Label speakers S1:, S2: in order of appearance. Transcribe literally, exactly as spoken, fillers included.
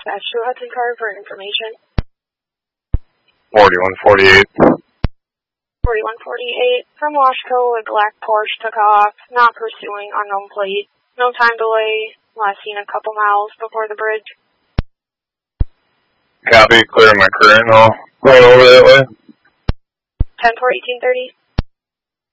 S1: dispatch to a Hudson car for information.
S2: forty-one forty-eight.
S1: forty-one forty-eight. From Washco, a black Porsche took off, not pursuing, unknown plate. No time delay. Last seen a couple miles before the bridge.
S2: Copy. Clear my current. I'll run over that way.
S1: ten four eighteen thirty.